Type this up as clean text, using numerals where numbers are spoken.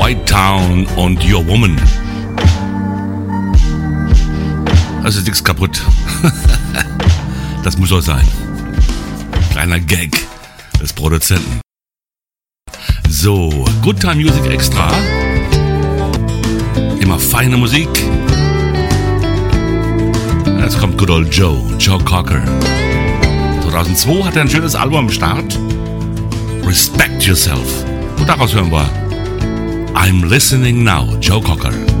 White Town und Your Woman. Also ist nichts kaputt. Das muss auch sein. Kleiner Gag des Produzenten. So, Good Time Music Extra. Immer feine Musik. Jetzt kommt Good Old Joe Cocker. 2002 hat er ein schönes Album am Start. Respect Yourself. Und daraus hören wir I'm Listening Now, Joe Cocker.